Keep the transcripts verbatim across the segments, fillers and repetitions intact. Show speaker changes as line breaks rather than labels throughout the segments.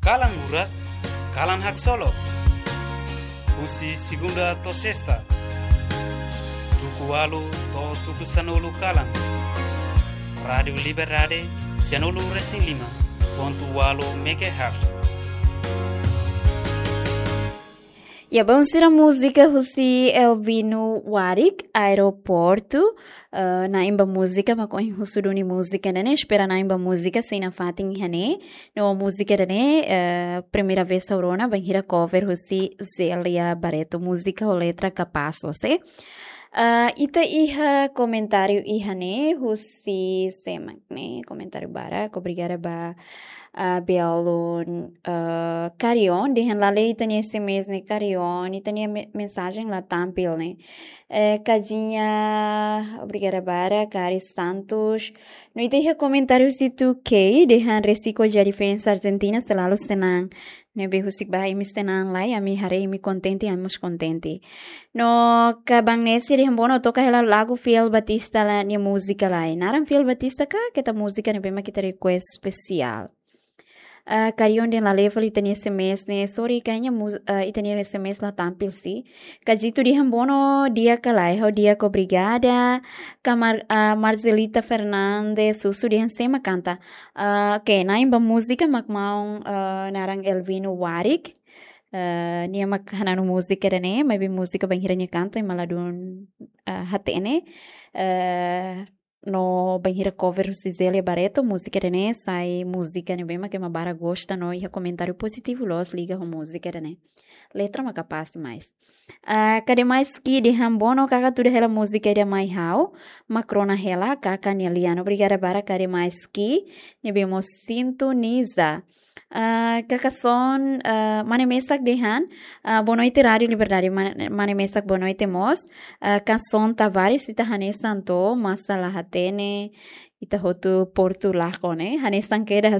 Kalan Murat, Kalan Hak Solo. Usi segunda to sexta. Tuku walu to tuku sanolu Kalan. Radio Liberdade, Sanolu Racing Lima, ponto walu megahertz.
E a bom ser a música Russi Elvino Warik, aeroporto. Uh, na imba música, mas com husuduni música, né? Espera na imba música, sem na fatin hane. No música, né? Uh, primeira vez saurona, bem hira cover Russi Zélia Barreto, música ou letra capaz, você? Uh, ita iha comentário iha ne Russi semak ne comentário barak obrigada ba uh, belo uh, carion dehan lale itania S M S ne carion itania mensagem lá tampil ne uh, kadinha obrigada bara Cari Santos no ita iha comentário si tu que dehan resiko de diferença Argentina selalu senang nebe husik bah imi senang lai ami hare imi contente amos contente no kabang nesi de bono toca ela lago Fiel Batista la nia música lai naran Fiel Batista ka que ta música nebe ma kita request especial uh, karion den la level itania S M S ne sorry kanya uh, itania S M S la tampil si kajito de bono dia kalai ho dia ko obrigada kamar uh, Marcelita Fernandes susu de sema canta uh, que na imba música makmaung uh, narang Elvino Warik Uh, niya maghanano musika rene, may bi musika bang hira niya kanta, maladun uh, hatene. Uh, no bang hira cover si Zélia Barreto, musika rene, sai musika niya bem que mabara gosta, no, iha comentário positivo, los liga ho musika rene. Letra makapaz mais. Uh, kade mais ki di hambono kaka tudo hela musika dia mai hau, makrona hela kaka niya liano. Obrigada bara kade mais ki, niya bem mo sintoniza. Uh, kakason uh, mane mesak dehan uh, boa noite Radio Liberdade mane, mane mesak boa noite mos uh, canção Tavares ita hanesan to masala hatene ita hotu portu lako ne hanesan keda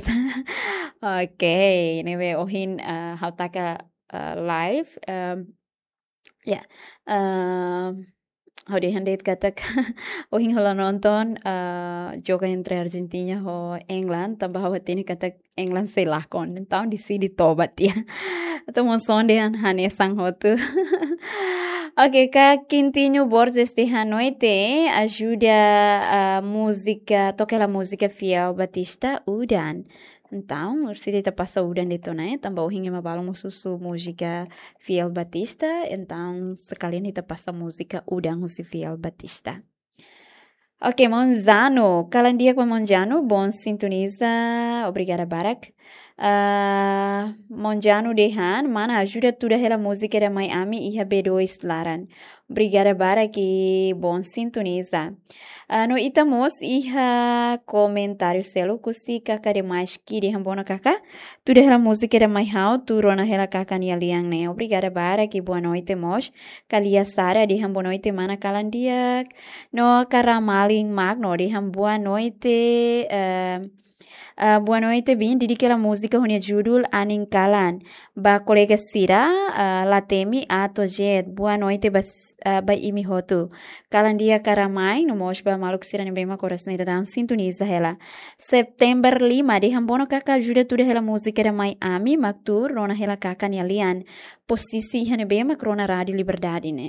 okay nebe ohin uh, hautaka uh, live um, ya yeah. uh, How de handet katak ohin hola nonton uh, joga entre Argentina ho England tambah hawatini katak England selah kon então di sini tobat ya atau monson de hane sang hotu ok ka Quintinho Borges de Hanoite ajuda a música toca a música Fiel Batista Udan. Então, se ele passa o dan dito né, também o hinga mabalong susu música Fiel Batista, então sekalian kita passa música udang si Fiel Batista. Ok, Monzano, kalan dia com Monzano, bom sintoniza, obrigada Barak. Uh, Monzano dehan, mana ajuda toda ela música da Miami e B dois laran. Obrigada Barak e bom sintoniza. Uh, no itamos iha comentário selo kusi kaka demais ki de hambona kaka. Toda ela música da mai hau tu rona ela kaka ni aliang ne. Obrigada Barak e boa noite mos. Kalia Sara de hambona noite mana kalan dia. No karamaling magno de boa noite. Uh, Uh, boa noite, bem, dedique a música com o judul Aning Kalan. Ba colega Sira, uh, Latemi, Ato Jet. Boa noite, ba, uh, ba imi hotu. Kalan dia karamai, no mos ba maluk Sira nem bem ma coração da dan sintoniza ela. September lima, de hambono kaka ajuda tudo ela música da Miami, maktur, rona ela kaka ni alian. Posisi hane bem ma krona Radio Liberdade, né?